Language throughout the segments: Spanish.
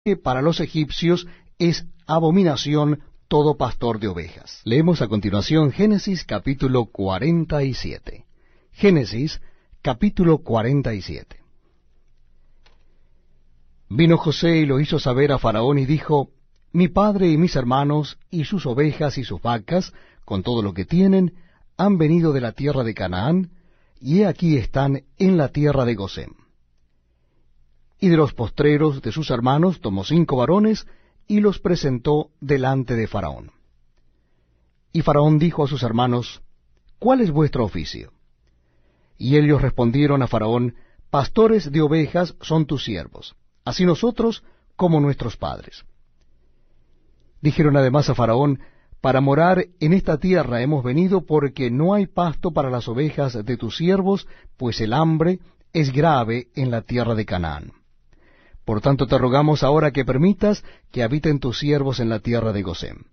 que para los egipcios es abominación todo pastor de ovejas. Leemos a continuación Génesis capítulo 47. Génesis capítulo 47. Vino José y lo hizo saber a Faraón y dijo: Mi padre y mis hermanos y sus ovejas y sus vacas, con todo lo que tienen, han venido de la tierra de Canaán, y he aquí están en la tierra de Gosén. Y de los postreros de sus hermanos tomó 5 varones, y los presentó delante de Faraón. Y Faraón dijo a sus hermanos: ¿Cuál es vuestro oficio? Y ellos respondieron a Faraón: Pastores de ovejas son tus siervos, así nosotros como nuestros padres. Dijeron además a Faraón: Para morar en esta tierra hemos venido, porque no hay pasto para las ovejas de tus siervos, pues el hambre es grave en la tierra de Canaán. Por tanto te rogamos ahora que permitas que habiten tus siervos en la tierra de Gosén.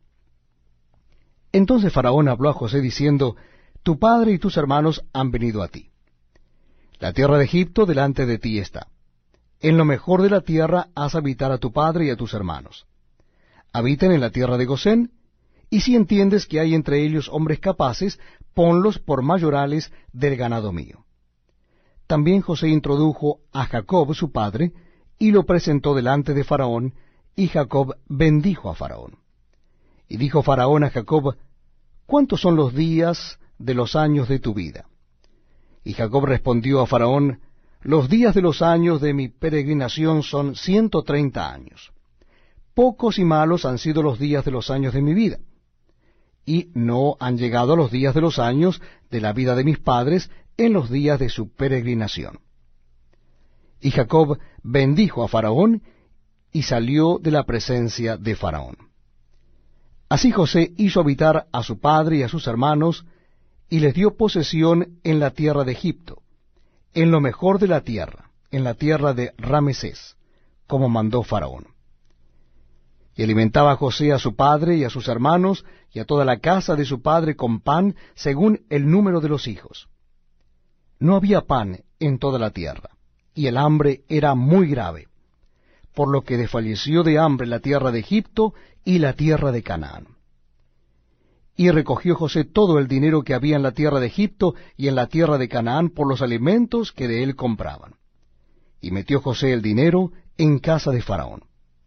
Entonces Faraón habló a José diciendo: Tu padre y tus hermanos han venido a ti. La tierra de Egipto delante de ti está. En lo mejor de la tierra haz habitar a tu padre y a tus hermanos. Habiten en la tierra de Gosén, y si entiendes que hay entre ellos hombres capaces, ponlos por mayorales del ganado mío. También José introdujo a Jacob su padre, y lo presentó delante de Faraón, y Jacob bendijo a Faraón. Y dijo Faraón a Jacob: ¿Cuántos son los días de los años de tu vida? Y Jacob respondió a Faraón: Los días de los años de mi peregrinación son 130 años. Pocos y malos han sido los días de los años de mi vida, y no han llegado a los días de los años de la vida de mis padres en los días de su peregrinación. Y Jacob bendijo a Faraón, y salió de la presencia de Faraón. Así José hizo habitar a su padre y a sus hermanos, y les dio posesión en la tierra de Egipto, en lo mejor de la tierra, en la tierra de Ramesés, como mandó Faraón. Y alimentaba a José a su padre y a sus hermanos, y a toda la casa de su padre con pan, según el número de los hijos. No había pan en toda la tierra, y el hambre era muy grave, por lo que desfalleció de hambre la tierra de Egipto y la tierra de Canaán. Y recogió José todo el dinero que había en la tierra de Egipto y en la tierra de Canaán por los alimentos que de él compraban. Y metió José el dinero en casa de Faraón.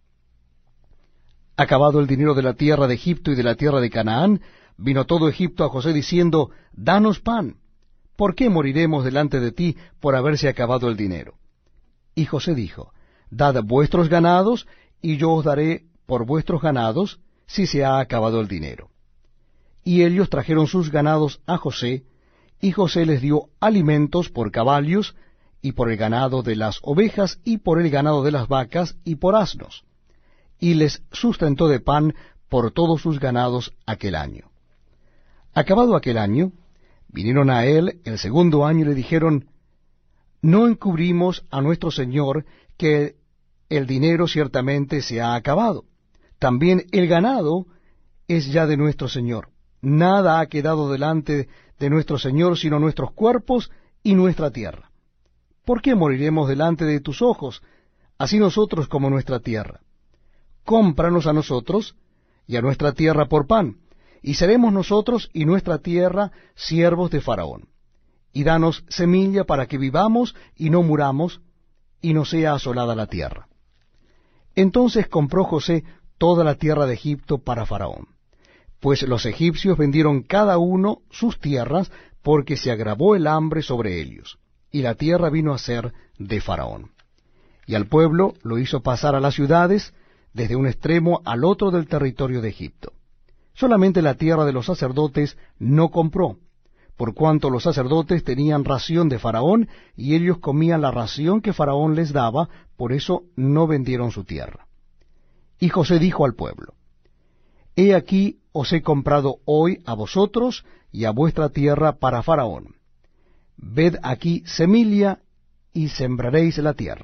Acabado el dinero de la tierra de Egipto y de la tierra de Canaán, vino todo Egipto a José diciendo: Danos pan. ¿Por qué moriremos delante de ti por haberse acabado el dinero? Y José dijo: Dad vuestros ganados, y yo os daré por vuestros ganados, si se ha acabado el dinero. Y ellos trajeron sus ganados a José, y José les dio alimentos por caballos, y por el ganado de las ovejas, y por el ganado de las vacas, y por asnos. Y les sustentó de pan por todos sus ganados aquel año. Acabado aquel año, vinieron a él el segundo año y le dijeron: No encubrimos a nuestro señor que el dinero ciertamente se ha acabado. También el ganado es ya de nuestro señor. Nada ha quedado delante de nuestro señor sino nuestros cuerpos y nuestra tierra. ¿Por qué moriremos delante de tus ojos, así nosotros como nuestra tierra? Cómpranos a nosotros y a nuestra tierra por pan, y seremos nosotros y nuestra tierra siervos de Faraón. Y danos semilla para que vivamos y no muramos, y no sea asolada la tierra. Entonces compró José toda la tierra de Egipto para Faraón, pues los egipcios vendieron cada uno sus tierras, porque se agravó el hambre sobre ellos, y la tierra vino a ser de Faraón. Y al pueblo lo hizo pasar a las ciudades, desde un extremo al otro del territorio de Egipto. Solamente la tierra de los sacerdotes no compró, por cuanto los sacerdotes tenían ración de Faraón, y ellos comían la ración que Faraón les daba, por eso no vendieron su tierra. Y José dijo al pueblo: He aquí os he comprado hoy a vosotros y a vuestra tierra para Faraón. Ved aquí semilla, y sembraréis la tierra.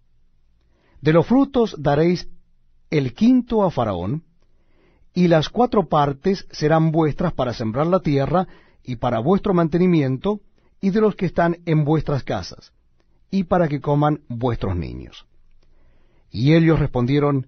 De los frutos daréis el quinto a Faraón, y las 4 partes serán vuestras para sembrar la tierra, y para vuestro mantenimiento, y de los que están en vuestras casas, y para que coman vuestros niños. Y ellos respondieron,